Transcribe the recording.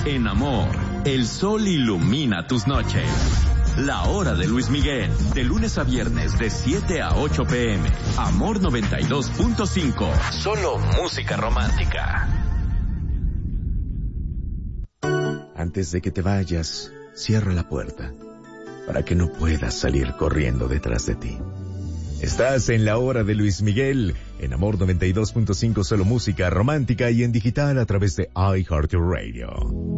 En Amor, el sol ilumina tus noches. La hora de Luis Miguel, de lunes a viernes de 7 a 8 p.m. Amor 92.5, solo música romántica. Antes de que te vayas, cierra la puerta, para que no puedas salir corriendo detrás de ti. Estás en la hora de Luis Miguel, en Amor 92.5, solo música romántica y en digital a través de iHeartRadio.